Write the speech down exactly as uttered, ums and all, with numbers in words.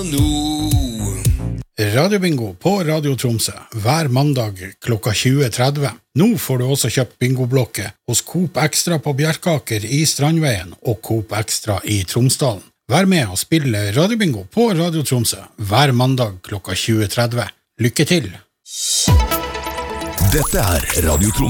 Radiobingo på Radio Tromsø hver mandag klokka tjue tretti. Nå får du også kjøpt bingoblokke hos Coop Extra på Bjerkaker i Strandveien og Coop Extra i Tromsdalen. Vær med og spille Radiobingo på Radio Tromsø hver mandag klokka tjue tretti. Lykke til! Dette er Radio Tromsø.